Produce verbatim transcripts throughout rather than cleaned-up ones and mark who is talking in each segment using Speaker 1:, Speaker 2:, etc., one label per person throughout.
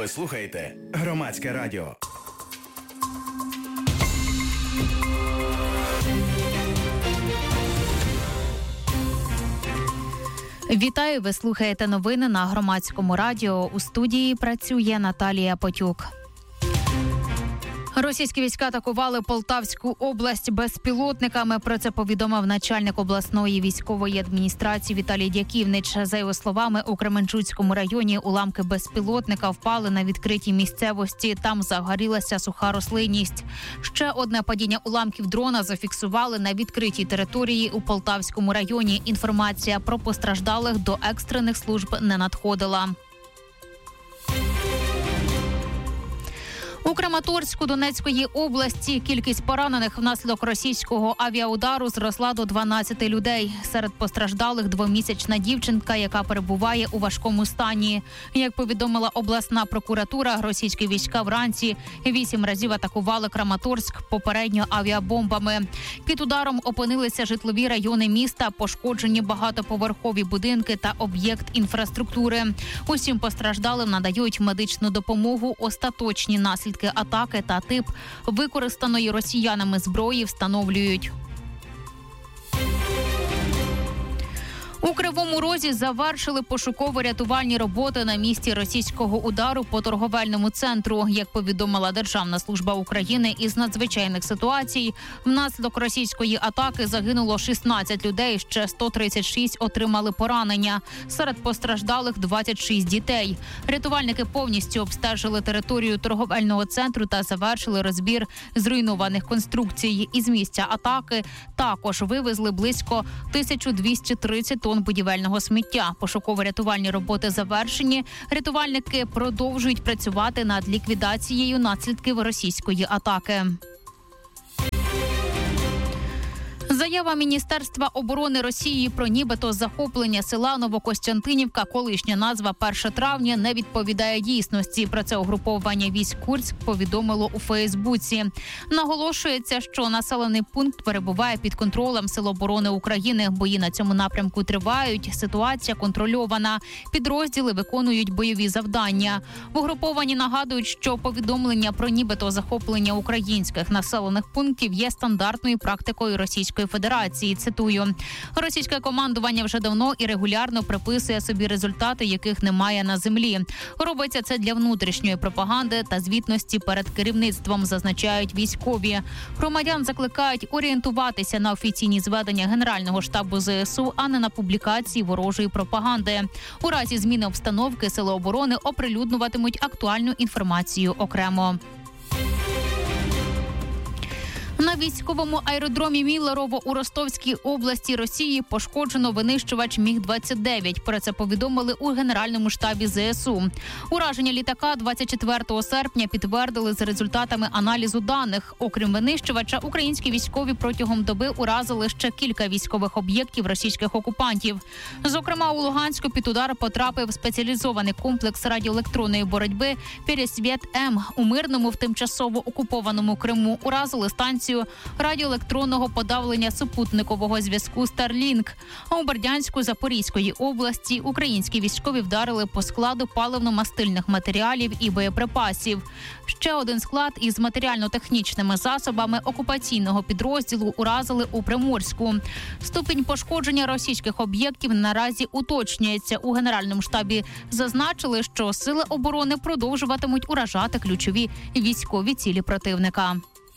Speaker 1: Ви слухаєте Громадське радіо.
Speaker 2: Вітаю, ви слухаєте новини на Громадському радіо. У студії працює Наталія Потюк. Російські війська атакували Полтавську область безпілотниками. Про це повідомив начальник обласної військової адміністрації Віталій Дяківнич. За його словами, у Кременчуцькому районі уламки безпілотника впали на відкритій місцевості. Там загорілася суха рослинність. Ще одне падіння уламків дрона зафіксували на відкритій території у Полтавському районі. Інформація про постраждалих до екстрених служб не надходила. У Краматорську Донецької області кількість поранених внаслідок російського авіаудару зросла до дванадцяти людей. Серед постраждалих двомісячна дівчинка, яка перебуває у важкому стані. Як повідомила обласна прокуратура, російські війська вранці вісім разів атакували Краматорськ попередньо авіабомбами. Під ударом опинилися житлові райони міста, пошкоджені багатоповерхові будинки та об'єкт інфраструктури. Усім постраждалим надають медичну допомогу. Остаточні наслідки атаки та тип використаної росіянами зброї встановлюють. У Кривому Розі завершили пошуково-рятувальні роботи на місці російського удару по торговельному центру. Як повідомила Державна служба України із надзвичайних ситуацій, внаслідок російської атаки загинуло шістнадцять людей, ще сто тридцять шість отримали поранення. Серед постраждалих двадцять шість дітей. Рятувальники повністю обстежили територію торговельного центру та завершили розбір зруйнованих конструкцій. Із місця атаки також вивезли близько тисяча двісті тридцять тонн будівельного сміття. Пошуково-рятувальні роботи завершені. Рятувальники продовжують працювати над ліквідацією наслідків російської атаки. Заява Міністерства оборони Росії про нібито захоплення села Новокостянтинівка, колишня назва перше травня, не відповідає дійсності. Про це угруповання військ Курськ повідомило у Фейсбуці. Наголошується, що населений пункт перебуває під контролем Сил оборони України. Бої на цьому напрямку тривають, ситуація контрольована. Підрозділи виконують бойові завдання. В угрупованні нагадують, що повідомлення про нібито захоплення українських населених пунктів є стандартною практикою Російської Федерації. Цитую: російське командування вже давно і регулярно приписує собі результати, яких немає на землі. Робиться це для внутрішньої пропаганди та звітності перед керівництвом, зазначають військові. Громадян закликають орієнтуватися на офіційні зведення Генерального штабу ЗСУ, а не на публікації ворожої пропаганди. У разі зміни обстановки Сили оборони оприлюднюватимуть актуальну інформацію окремо. На військовому аеродромі Міллерово у Ростовській області Росії пошкоджено винищувач Міг двадцять дев'ять. Про це повідомили у Генеральному штабі ЗСУ. Ураження літака двадцять четвертого серпня підтвердили за результатами аналізу даних. Окрім винищувача, українські військові протягом доби уразили ще кілька військових об'єктів російських окупантів. Зокрема, у Луганську під удар потрапив спеціалізований комплекс радіоелектронної боротьби «Пересвіт-М». У мирному в тимчасово окупованому Криму уразили станцію радіоелектронного подавлення супутникового зв'язку Starlink. А у Бердянську Запорізької області українські військові вдарили по складу паливно-мастильних матеріалів і боєприпасів. Ще один склад із матеріально-технічними засобами окупаційного підрозділу уразили у Приморську. Ступінь пошкодження російських об'єктів наразі уточнюється. У Генеральному штабі зазначили, що Сили оборони продовжуватимуть уражати ключові військові цілі противника.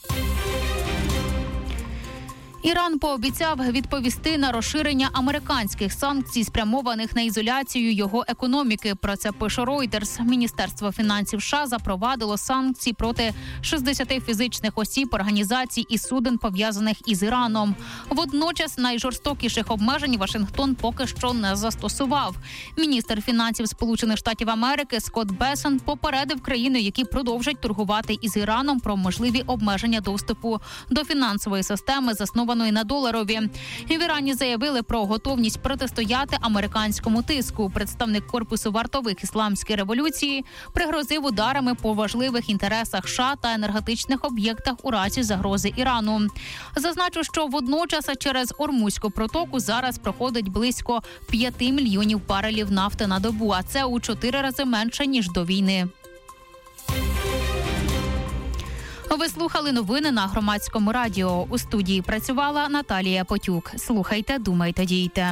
Speaker 2: Іран пообіцяв відповісти на розширення американських санкцій, спрямованих на ізоляцію його економіки. Про це пише Reuters. Міністерство фінансів США запровадило санкції проти шістдесяти фізичних осіб, організацій і суден, пов'язаних із Іраном. Водночас найжорстокіших обмежень Вашингтон поки що не застосував. Міністр фінансів Сполучених Штатів Америки Скотт Бессент попередив країни, які продовжать торгувати із Іраном, про можливі обмеження доступу до фінансової системи, заснованої на доларові. В Ірані заявили про готовність протистояти американському тиску. Представник корпусу вартових ісламської революції пригрозив ударами по важливих інтересах США та енергетичних об'єктах у разі загрози Ірану. Зазначу, що водночас через Ормузьку протоку зараз проходить близько п'яти мільйонів барелів нафти на добу, а це у чотири рази менше, ніж до війни. Ви слухали новини на Громадському радіо. У студії працювала Наталія Потюк. Слухайте, думайте, дійте.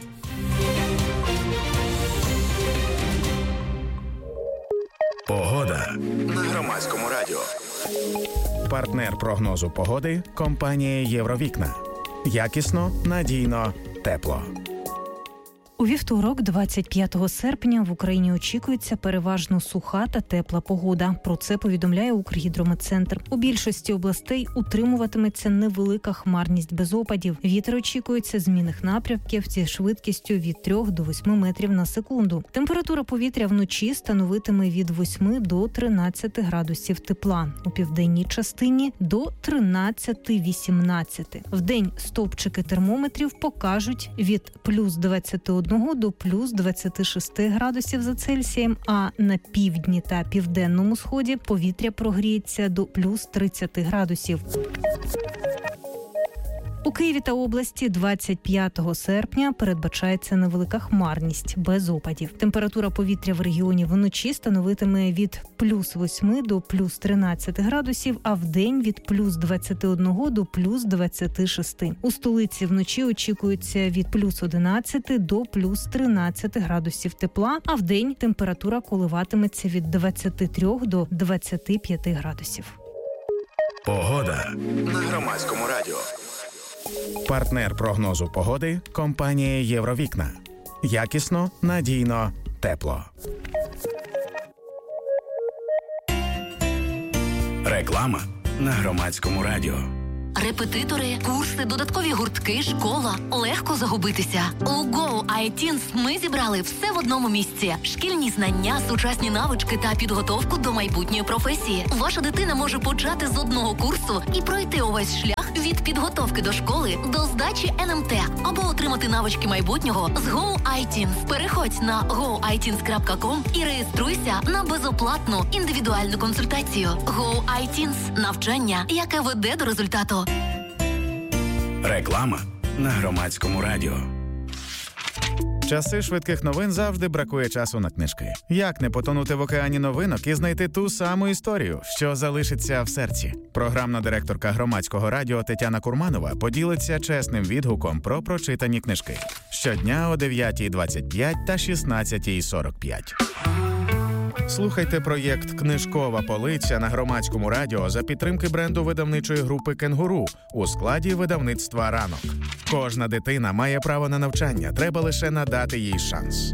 Speaker 1: Погода на Громадському радіо. Партнер прогнозу погоди – компанія «Євровікна». Якісно, надійно, тепло.
Speaker 3: У вівторок, двадцять п'ятого серпня, в Україні очікується переважно суха та тепла погода. Про це повідомляє Укргідрометцентр. У більшості областей утримуватиметься невелика хмарність без опадів. Вітер очікується змінних напрямків зі швидкістю від трьох до восьми метрів на секунду. Температура повітря вночі становитиме від восьми до тринадцяти градусів тепла. У південній частині – до тринадцяти-вісімнадцяти. Вдень стовпчики термометрів покажуть від плюс двадцяти одного до плюс двадцяти шести градусів за Цельсієм, а на півдні та південному сході повітря прогріється до плюс тридцяти градусів. У Києві та області двадцять п'ятого серпня передбачається невелика хмарність без опадів. Температура повітря в регіоні вночі становитиме від плюс восьми до плюс тринадцяти градусів, а вдень від плюс двадцяти одного до плюс двадцяти шести. У столиці вночі очікується від плюс одинадцяти до плюс тринадцяти градусів тепла, а вдень температура коливатиметься від двадцяти трьох до двадцяти п'яти градусів.
Speaker 1: Погода на Громадському радіо. Партнер прогнозу погоди – компанія «Євровікна». Якісно, надійно, тепло. Реклама на Громадському радіо.
Speaker 4: Репетитори, курси, додаткові гуртки, школа. Легко загубитися. У Go ай тінс ми зібрали все в одному місці. Шкільні знання, сучасні навички та підготовку до майбутньої професії. Ваша дитина може почати з одного курсу і пройти увесь шлях від підготовки до школи до здачі ен ем те або отримати навички майбутнього з Go ай тінс. Переходь на го ай тінс крапка ком і реєструйся на безоплатну індивідуальну консультацію. Go ай тінс – навчання, яке веде до результату.
Speaker 1: Реклама на Громадському радіо. Часи швидких новин завжди бракує часу на книжки. Як не потонути в океані новинок і знайти ту саму історію, що залишиться в серці? Програмна директорка Громадського радіо Тетяна Курманова поділиться чесним відгуком про прочитані книжки. Щодня о дев'ятій двадцять п'ять та шістнадцятій сорок п'ять. Слухайте проєкт «Книжкова полиця» на Громадському радіо за підтримки бренду видавничої групи «Кенгуру» у складі видавництва «Ранок». Кожна дитина має право на навчання, треба лише надати їй шанс.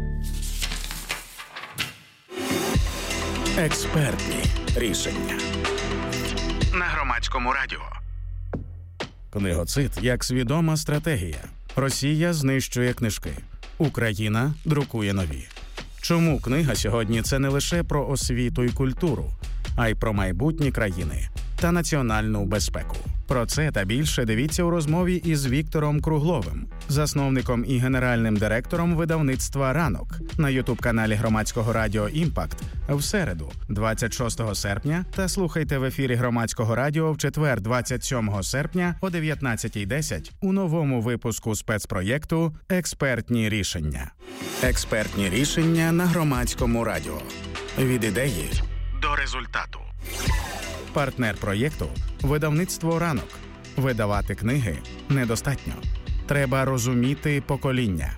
Speaker 1: Експертні рішення на Громадському радіо. Книгоцид як свідома стратегія. Росія знищує книжки. Україна друкує нові. Чому книга сьогодні – це не лише про освіту і культуру, а й про майбутні країни та національну безпеку? Про це та більше дивіться у розмові із Віктором Кругловим, засновником і генеральним директором видавництва «Ранок» на ютуб-каналі Громадського радіо «Імпакт» в середу, двадцять шостого серпня, та слухайте в ефірі Громадського радіо в четвер, двадцять сьомого серпня о дев'ятнадцятій десять у новому випуску спецпроєкту «Експертні рішення». Експертні рішення на Громадському радіо. Від ідеї до результату. Партнер проєкту – видавництво «Ранок». Видавати книги недостатньо. Треба розуміти покоління.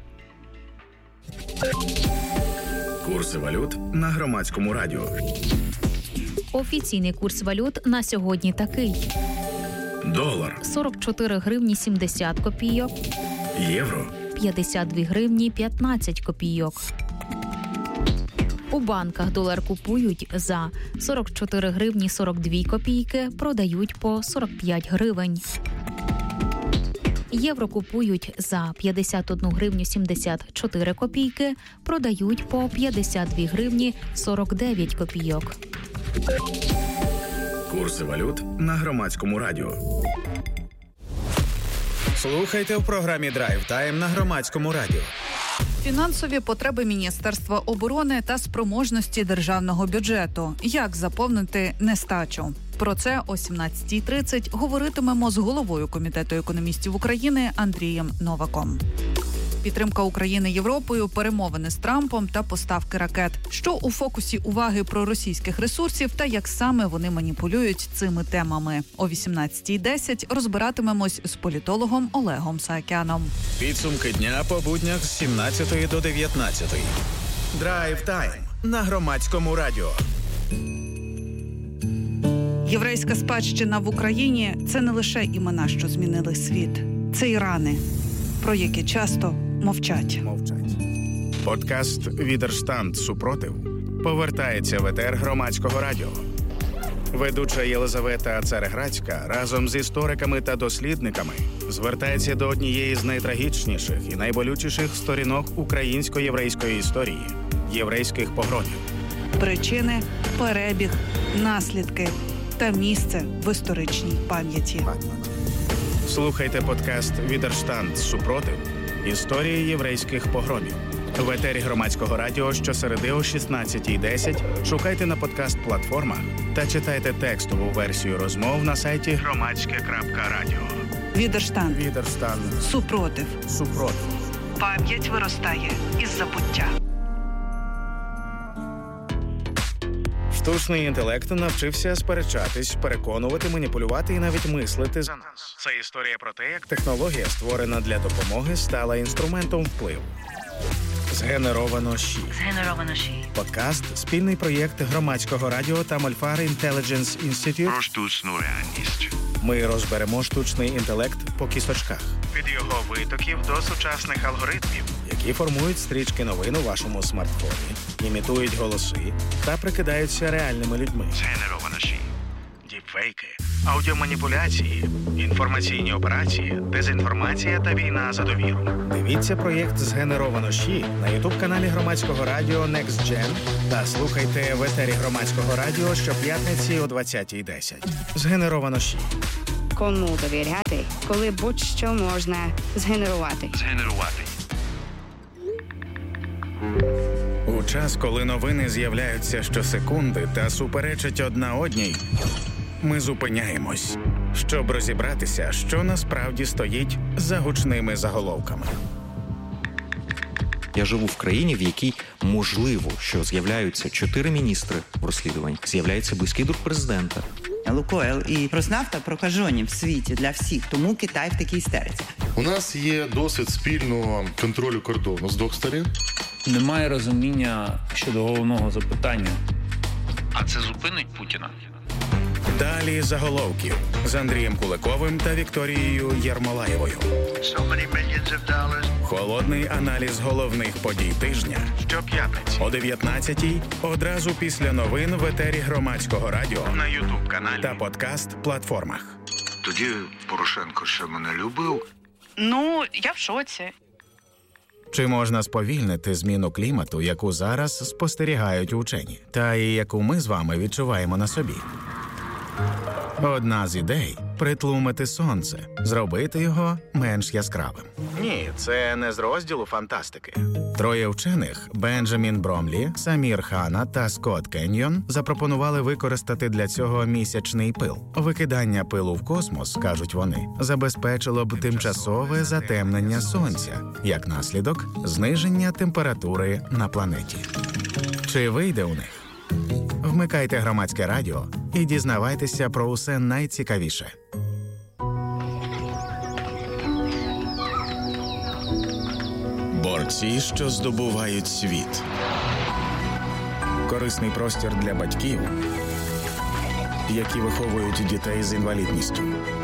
Speaker 1: Курси валют на Громадському радіо.
Speaker 2: Офіційний курс валют на сьогодні такий.
Speaker 1: Долар.
Speaker 2: сорок чотири гривні сімдесят копійок.
Speaker 1: Євро.
Speaker 2: п'ятдесят дві гривні п'ятнадцять копійок. У банках долар купують за сорок чотири гривні сорок дві копійки, продають по сорок п'ять гривень. Євро купують за п'ятдесят одну гривню сімдесят чотири копійки, продають по п'ятдесят дві гривні сорок дев'ять копійок.
Speaker 1: Курси валют на Громадському радіо. Слухайте в програмі «Драйв Тайм» на Громадському радіо.
Speaker 5: Фінансові потреби Міністерства оборони та спроможності державного бюджету. Як заповнити нестачу? Про це о сімнадцятій тридцять говоритимемо з головою Комітету економістів України Андрієм Новаком. підтримка України Європою, перемовини з Трампом та поставки ракет. Що у фокусі уваги проросійських ресурсів та як саме вони маніпулюють цими темами. О вісімнадцятій десять розбиратимемось з політологом Олегом Саакяном.
Speaker 1: Підсумки дня по буднях з сімнадцятої до дев'ятнадцятої. Драйв тайм на Громадському радіо.
Speaker 5: Єврейська спадщина в Україні – це не лише імена, що змінили світ. Це й рани, про які часто мовчать.
Speaker 1: Мовчать. Подкаст «Відерштанд. Супротив» повертається в етер Громадського радіо. Ведуча Єлизавета Цареградська разом з істориками та дослідниками звертається до однієї з найтрагічніших і найболючіших сторінок українсько-єврейської історії – єврейських погромів.
Speaker 5: Причини, перебіг, наслідки та місце в історичній пам'яті.
Speaker 1: Слухайте подкаст «Відерштанд. Супротив. Історії єврейських погромів». В етері Громадського радіо щосереди о шістнадцятій десять шукайте на подкаст-платформах та читайте текстову версію розмов на сайті громадське крапка радіо.
Speaker 5: Відерштанд.
Speaker 1: Відерштанд.
Speaker 5: Супротив.
Speaker 1: Супротив.
Speaker 5: Пам'ять виростає із забуття.
Speaker 1: Штучний інтелект навчився сперечатись, переконувати, маніпулювати і навіть мислити за нас. Це історія про те, як технологія, створена для допомоги, стала інструментом впливу. Згенеровано ЩІ.
Speaker 6: Згенеровано ЩІ.
Speaker 1: Подкаст – спільний проєкт Громадського радіо та Мольфар Intelligence Institute.
Speaker 7: Про штучну реальність.
Speaker 1: Ми розберемо штучний інтелект по кісточках. Від його витоків до сучасних алгоритмів, які формують стрічки новин у вашому смартфоні, імітують голоси та прикидаються реальними людьми.
Speaker 7: Згенеровано ЩІ.
Speaker 1: Діпфейки, аудіоманіпуляції, інформаційні операції, дезінформація та війна за довіру. Дивіться проєкт «Згенеровано ЩІ» на ютуб-каналі Громадського радіо Next Gen та слухайте в етері Громадського радіо щоп'ятниці о двадцятій десять. Згенеровано ЩІ.
Speaker 8: Кому довіряти, коли будь-що можна згенерувати?
Speaker 7: Згенерувати.
Speaker 1: У час, коли новини з'являються щосекунди та суперечать одна одній, ми зупиняємось, щоб розібратися, що насправді стоїть за гучними заголовками.
Speaker 9: Я живу в країні, в якій можливо, що з'являються чотири міністри в розслідуванні, з'являється близький друг президента.
Speaker 10: Лукойл і Роснафта прокажені в світі для всіх, тому Китай в такій істериці.
Speaker 11: У нас є досвід спільного контролю кордону з двох сторін.
Speaker 12: Немає розуміння щодо головного запитання.
Speaker 7: А це зупинить Путіна?
Speaker 1: Далі заголовків з Андрієм Куликовим та Вікторією Єрмолаєвою.
Speaker 7: So many millions of dollars.
Speaker 1: Холодний аналіз головних подій тижня. Щоп'ятниці о дев'ятнадцятій, одразу після новин в етері Громадського радіо на ютуб-каналі та подкаст-платформах.
Speaker 7: Тоді Порошенко ще мене любив.
Speaker 6: Ну, я в шоці.
Speaker 1: Чи можна сповільнити зміну клімату, яку зараз спостерігають учені, та і яку ми з вами відчуваємо на собі? Одна з ідей – притлумити сонце, зробити його менш яскравим. Ні, це не з розділу фантастики. Троє вчених – Бенджамін Бромлі, Самір Хана та Скотт Кеньйон – запропонували використати для цього місячний пил. Викидання пилу в космос, кажуть вони, забезпечило б тимчасове затемнення сонця, як наслідок – зниження температури на планеті. Чи вийде у них? Вмикайте Громадське радіо і дізнавайтеся про усе найцікавіше. Борці, що здобувають світ. Корисний простір для батьків, які виховують дітей з інвалідністю.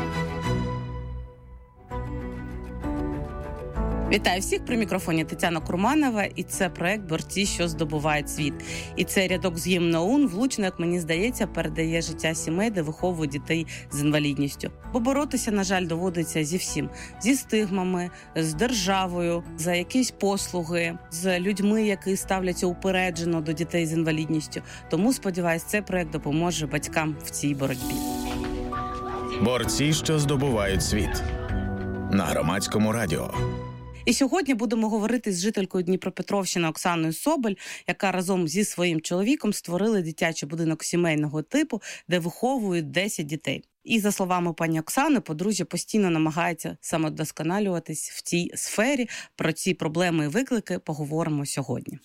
Speaker 13: Вітаю всіх, при мікрофоні Тетяна Курманова, і це проект «Борці, що здобувають світ». І цей рядок з гімну ОУН влучно, як мені здається, передає життя сімей, де виховують дітей з інвалідністю. Бо боротися, на жаль, доводиться зі всім. Зі стигмами, з державою, за якісь послуги, з людьми, які ставляться упереджено до дітей з інвалідністю. Тому, сподіваюсь, цей проект допоможе батькам в цій боротьбі.
Speaker 1: Борці, що здобувають світ. На Громадському радіо.
Speaker 13: І сьогодні будемо говорити з жителькою Дніпропетровщини Оксаною Соболь, яка разом зі своїм чоловіком створили дитячий будинок сімейного типу, де виховують десять дітей. І, за словами пані Оксани, подружжя постійно намагається самовдосконалюватись в цій сфері. Про ці проблеми і виклики поговоримо сьогодні.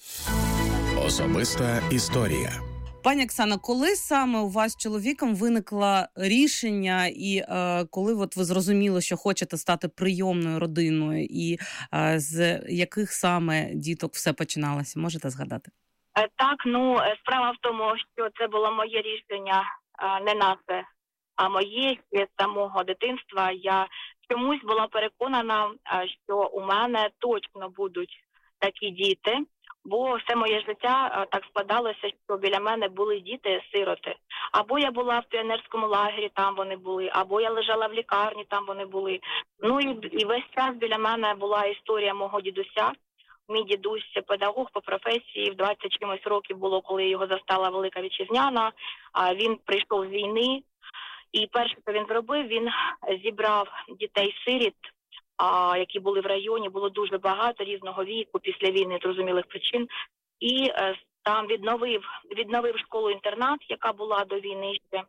Speaker 1: Особиста історія.
Speaker 13: Пані Оксана, коли саме у вас з чоловіком виникло рішення і е, коли от ви зрозуміли, що хочете стати прийомною родиною, і е, з яких саме діток все починалося? Можете згадати?
Speaker 14: Так, ну, справа в тому, що це було моє рішення, не наше, а моє з самого дитинства. Я чомусь була переконана, що у мене точно будуть такі діти. Бо все моє життя так складалося, що біля мене були діти-сироти. Або я була в піонерському лагері, там вони були, або я лежала в лікарні, там вони були. Ну і, і весь час біля мене була історія мого дідуся. Мій дідусь – педагог по професії, в двадцять чимось років було, коли його застала Велика Вітчизняна. Він прийшов з війни, і перше, що він зробив, він зібрав дітей-сиріт, А, які були в районі, було дуже багато різного віку після війни, зрозумілих причин. І е, там відновив, відновив школу-інтернат, яка була до війни ще.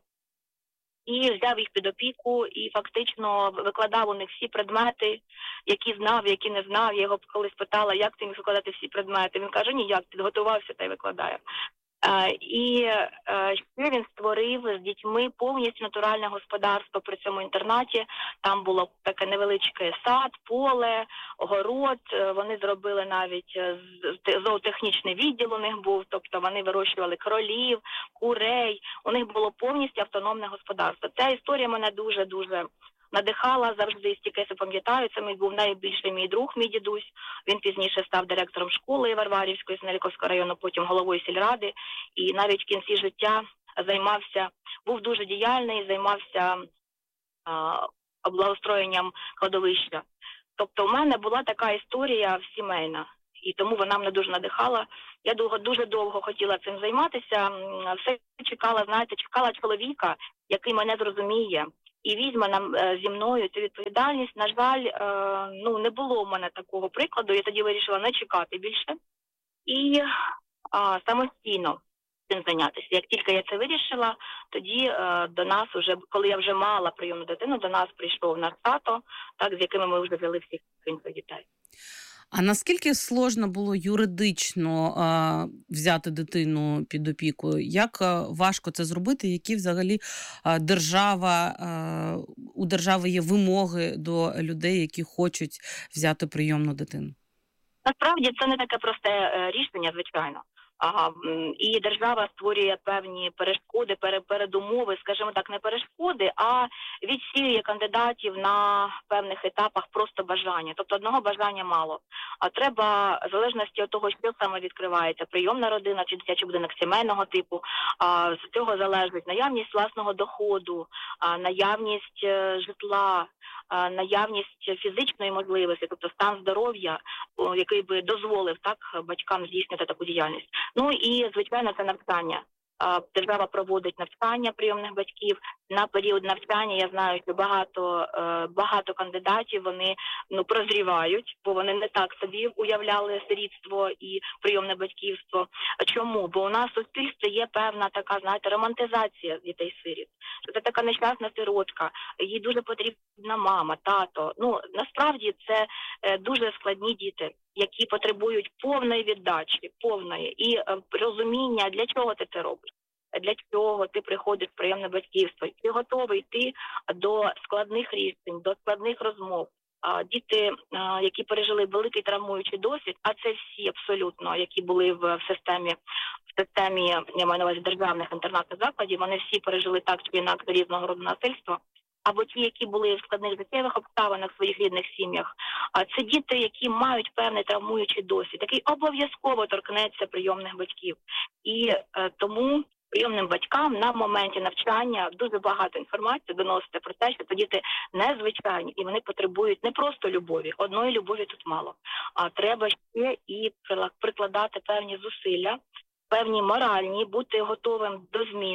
Speaker 14: І взяв їх під опіку, і фактично викладав у них всі предмети, які знав, які не знав. Я його колись питала, як ти міг викладати всі предмети. Він каже, ніяк, підготувався та й викладає. Uh, і uh, ще він створив з дітьми повністю натуральне господарство при цьому інтернаті. Там було таке невеличке сад, поле, город. Uh, вони зробили навіть uh, зоотехнічний відділ у них був, тобто вони вирощували кролів, курей. У них було повністю автономне господарство. Ця історія мене дуже-дуже надихала завжди, стільки я пам'ятаю. Це мій був найбільший мій друг, мій дідусь. Він пізніше став директором школи Варварівської, Снеліковського району, потім головою сільради. І навіть в кінці життя займався, був дуже діяльний, займався а, облагоустроєнням кладовища. Тобто в мене була така історія сімейна. І тому вона мене дуже надихала. Я довго, дуже довго хотіла цим займатися. Все чекала, знаєте, чекала чоловіка, який мене зрозуміє і візьме нам зі мною цю відповідальність. На жаль, ну не було в мене такого прикладу. Я тоді вирішила не чекати більше і а, самостійно цим зайнятися. Як тільки я це вирішила, тоді а, до нас уже, коли я вже мала прийомну дитину, до нас прийшов наш тато, так, з якими ми вже взяли всіх інших дітей.
Speaker 13: А наскільки сложно було юридично а, взяти дитину під опіку? Як а, важко це зробити? Які взагалі а, держава, а, у держави є вимоги до людей, які хочуть взяти прийомну дитину?
Speaker 14: Насправді це не таке просте е, рішення, звичайно. Ага, і держава створює певні перешкоди, передумови, скажімо так, не перешкоди, а відсіює кандидатів на певних етапах просто бажання. Тобто одного бажання мало. А треба, в залежності від того, що саме відкривається, прийомна родина чи дитячий будинок сімейного типу, а, з цього залежить наявність власного доходу, а, наявність е, житла, а, наявність фізичної можливості, тобто стан здоров'я, о, який би дозволив так батькам здійснювати таку діяльність. Ну і, звичайно, це навчання. Держава проводить навчання прийомних батьків. На період навчання я знаю, що багато, багато кандидатів, вони ну, прозрівають, бо вони не так собі уявляли сирітство і прийомне батьківство. Чому? Бо у нас в суспільстві є певна така, знаєте, романтизація дітей-сиріт. Що це така нещасна сиротка, їй дуже потрібна мама, тато. Ну, насправді це дуже складні діти, які потребують повної віддачі, повної, і е, розуміння, для чого ти це робиш, для чого ти приходиш в прийомне батьківство, ти готовий йти до складних рішень, до складних розмов. А, діти, а, які пережили великий травмуючий досвід, а це всі абсолютно, які були в, в системі, в системі, я маю на увазі, державних інтернатних закладів, вони всі пережили так чи інакше різного роду насильства. Або ті, які були в складних життєвих обставинах в своїх рідних сім'ях. А це діти, які мають певний травмуючий досвід, який обов'язково торкнеться прийомних батьків. І е, тому прийомним батькам на моменті навчання дуже багато інформації доноситься про те, що це діти незвичайні, і вони потребують не просто любові. Одної любові тут мало. А треба ще і прикладати певні зусилля, певні моральні, бути готовим до змін,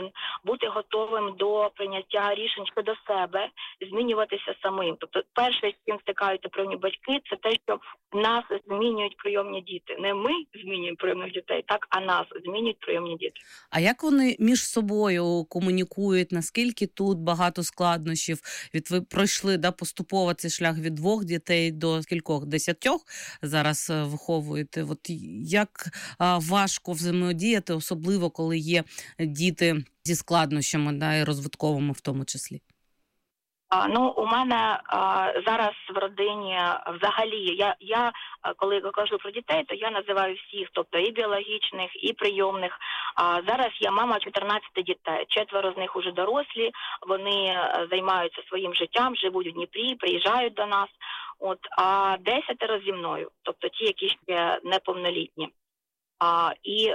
Speaker 14: бути готовим до прийняття рішень щодо себе, змінюватися самим. Тобто перше, з чим стикаються прийомні батьки, це те, що нас змінюють прийомні діти. Не ми змінюємо прийомних дітей, так, а нас змінюють прийомні діти.
Speaker 13: А як вони між собою комунікують? Наскільки тут багато складнощів? Від ви пройшли да, поступово цей шлях від двох дітей до скількох? Десятьох зараз виховуєте? От як а, важко взаємодіяти, особливо коли є діти зі складнощами, да, і розвитковими в тому числі?
Speaker 14: А, ну, у мене а, зараз в родині взагалі, я, я коли кажу про дітей, то я називаю всіх, тобто і біологічних, і прийомних. А зараз я мама чотирнадцяти дітей, четверо з них уже дорослі, вони займаються своїм життям, живуть у Дніпрі, приїжджають до нас, от, а десятеро зі мною, тобто ті, які ще неповнолітні. А, і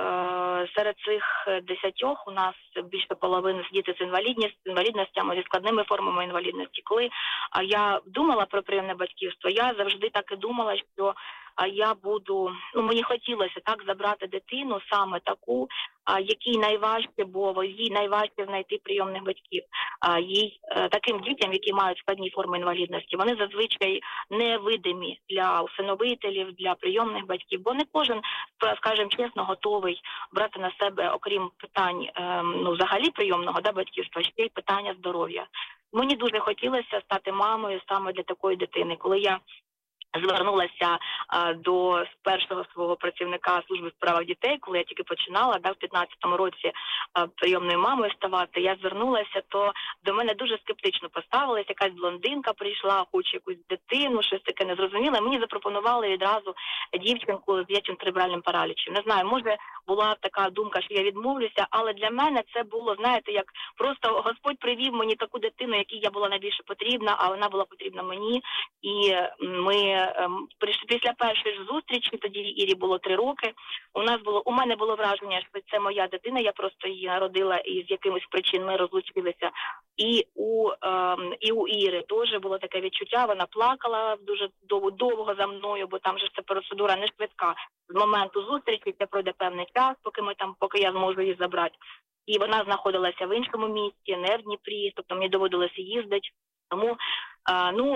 Speaker 14: серед цих десятьох у нас більше половини діти з інвалідністю, з інвалідностями, зі складними формами інвалідності. Коли я думала про прийомне батьківство, я завжди так і думала, що я буду, ну, мені хотілося так забрати дитину, саме таку, якій найважче, бо їй найважче знайти прийомних батьків. Їй, таким дітям, які мають складні форми інвалідності, вони зазвичай невидимі для усиновителів, для прийомних батьків, бо не кожен, скажімо чесно, готовий брати на себе, окрім питань, ну, взагалі прийомного да, батьківства, ще й питання здоров'я. Мені дуже хотілося стати мамою саме для такої дитини. Коли я звернулася а, до першого свого працівника служби в справах дітей, коли я тільки починала, да, в п'ятнадцятому році а, прийомною мамою ставати, я звернулася, то до мене дуже скептично поставилась, якась блондинка прийшла, хоче якусь дитину, щось таке незрозуміле. Мені запропонували відразу дівчинку з дитячим церебральним паралічем. Не знаю, може була така думка, що я відмовлюся, але для мене це було, знаєте, як просто Господь привів мені таку дитину, якій я була найбільше потрібна, а вона була потрібна мені, і ми після першої ж зустрічі, тоді Ірі було три роки, у нас було, у мене було враження, що це моя дитина, я просто її народила і з якимось причин ми розлучилися. І у, е, і у Іри теж було таке відчуття, вона плакала дуже довго, довго за мною, бо там же ця процедура не швидка. З моменту зустрічі це пройде певний час, поки ми там, поки я зможу її забрати. І вона знаходилася в іншому місті, не в Дніпрі, тобто мені доводилося їздити. Тому, е, ну,